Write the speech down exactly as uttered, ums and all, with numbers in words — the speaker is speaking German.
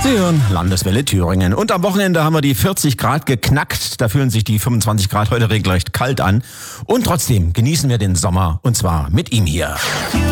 Sie hören Landeswelle Thüringen. Und am Wochenende haben wir die vierzig Grad geknackt. Da fühlen sich die fünfundzwanzig Grad heute regelrecht kalt an. Und trotzdem genießen wir den Sommer. Und zwar mit ihm hier.